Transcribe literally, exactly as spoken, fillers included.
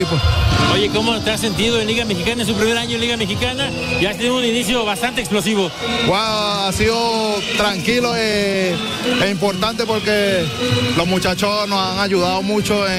Oye, ¿cómo te has sentido en Liga Mexicana? En su primer año en Liga Mexicana y has tenido un inicio bastante explosivo. Wow, ha sido tranquilo e, e importante porque los muchachos nos han ayudado mucho en